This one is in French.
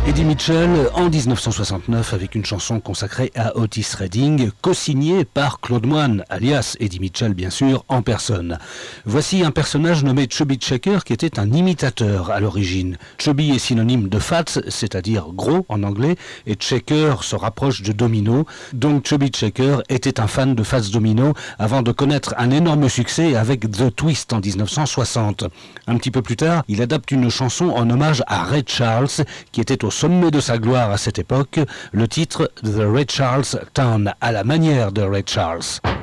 Eddie Mitchell en 1969 avec une chanson consacrée à Otis Redding, co-signée par Claude Moine, alias Eddie Mitchell bien sûr, en personne. Voici un personnage nommé Chubby Checker qui était un imitateur à l'origine. Chubby est synonyme de fat, c'est-à-dire gros en anglais, et Checker se rapproche de Domino. Donc Chubby Checker était un fan de Fats Domino avant de connaître un énorme succès avec The Twist en 1960. Un petit peu plus tard, il adapte une chanson en hommage à Ray Charles qui était au sommet de sa gloire à cette époque, le titre The Ray Charles Town, à la manière de Ray Charles.